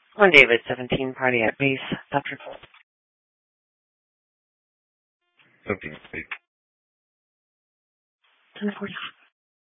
On David 17, party at base. Dr. 17, speak. 10:40.